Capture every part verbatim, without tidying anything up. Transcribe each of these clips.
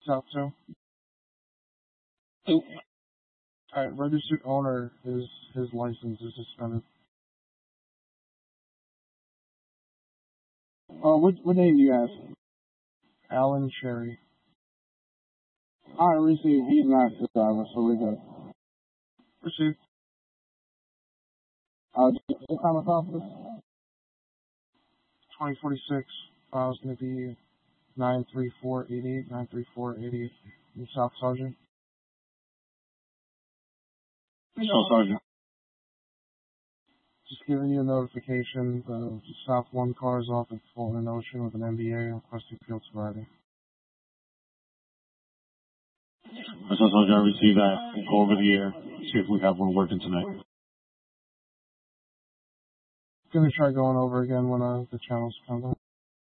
South two. Alright, registered owner is his license is suspended. Oh, what what name do you have? Alan Cherry. Alright, receive. He's not the driver, so we're good. Received. Uh, what time of office? twenty forty-six. Uh, it's going to be nine three four eight eight, nine three four eight eight in South Sergeant. South Sergeant. Just giving you a notification. The South one car is off at Fulton Ocean with an M B A requesting field sobriety. South Sergeant, I received that. We'll go over the air, see if we have one working tonight. Gonna try going over again when uh, the channels come up.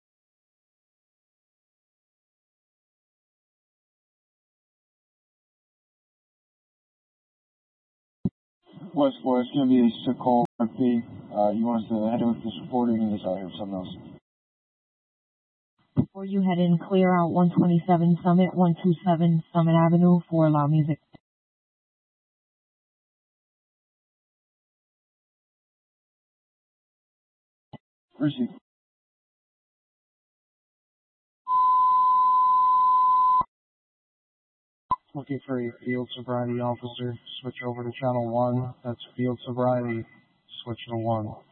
West four, it's going to be a sick call, R P. Uh, you want us to head with this reporting and just out here for something else? Before you head in, clear out one twenty-seven Summit, one twenty-seven Summit Avenue for loud music. Receive. Looking for a field sobriety officer. Switch over to channel one. That's field sobriety. Switch to one.